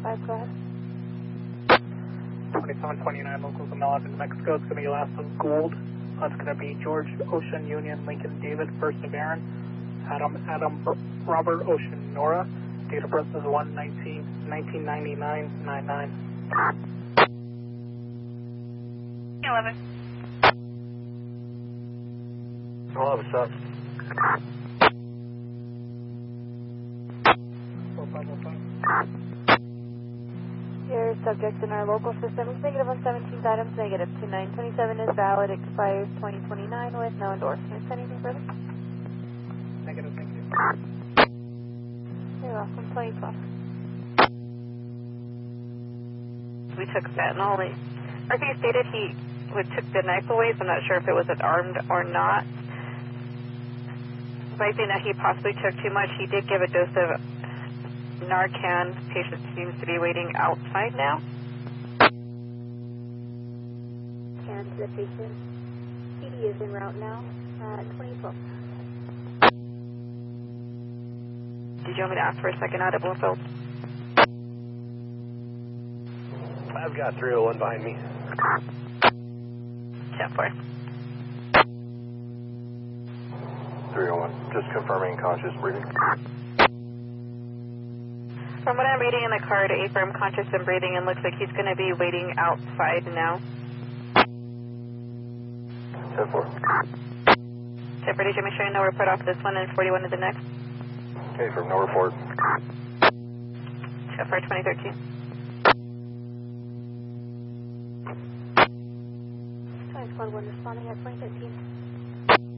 5, go ahead. 2729 local to Mel in Mexico. It's going to be last of Gould. That's going to be George Ocean Union Lincoln David first of Aaron. Adam Robert Ocean Nora. Date of birth is 1/19/1999. 11. Hello, what's up? 4505. Your subject in our local system is negative on 17th, items negative. 2927 is valid, expires 2029 with no endorsements. Anything further? Negative, thank you. You're welcome. 2012. We took fentanyl. Murphy stated he took the knife away, so I'm not sure if it was armed or not. Advising that he possibly took too much. He did give a dose of Narcan. Patient seems to be waiting outside now. And the patient, PD is en route now at 2012. Did you want me to ask for a second out of Bloomfield? I've got 301 behind me. 10-4. 301, just confirming conscious breathing. From what I'm reading in the card, affirm conscious and breathing, and looks like he's going to be waiting outside now. 10-4. 10-4, did you make sure no report off this one and 41 to the next? Okay, from no report. 10-4, 2013. 20 Squad 1 responding at 2013.